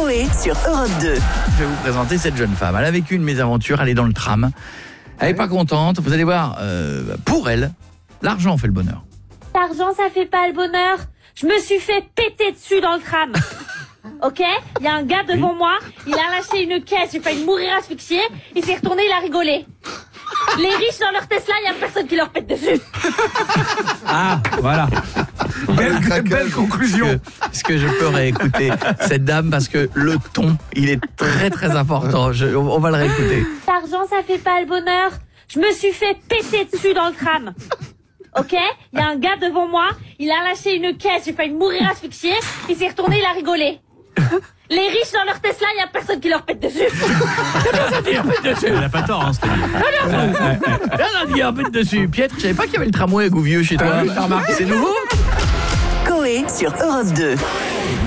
Coé sur Europe 2. Je vais vous présenter cette jeune femme. Elle a vécu une mésaventure, elle est dans le tram. Elle n'est pas contente, vous allez voir, pour elle, l'argent fait le bonheur. L'argent, ça fait pas le bonheur. Je me suis fait péter dessus dans le tram. Ok, il y a un gars devant moi, il a lâché une caisse, j'ai failli mourir asphyxié, il s'est retourné, il a rigolé. Les riches dans leur Tesla, il y a personne qui leur pète dessus. Ah, voilà. Belle conclusion. Est-ce que je peux réécouter cette dame parce que le ton, il est très très important. On va le réécouter. L'argent, ça fait pas le bonheur. Je me suis fait péter dessus dans le tram. Ok, il y a un gars devant moi, il a lâché une caisse, j'ai failli mourir asphyxié, il s'est retourné, il a rigolé. Les riches dans leur Tesla, il y a personne qui leur pète dessus. Elle n'a pas tort, hein, Elle a pète dessus. Pietre, je savais pas qu'il y avait le tramway à Gouvieux chez toi. C'est nouveau. Coé sur Europe 2.